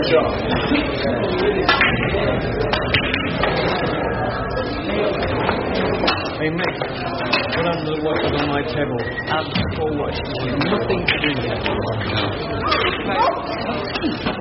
Hey, mate, put on the watches on my table. Have 4 watches with nothing to do with it.